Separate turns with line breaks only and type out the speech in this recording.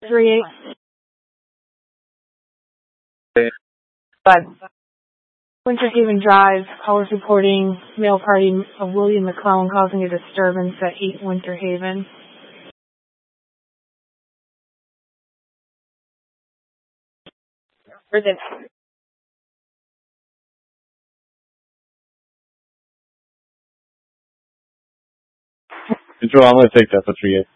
3-8. But Winter Haven Drive, callers reporting mail party of William McClellan causing a disturbance at 8 Winter Haven.
Control, I'm going to take that for 3-8.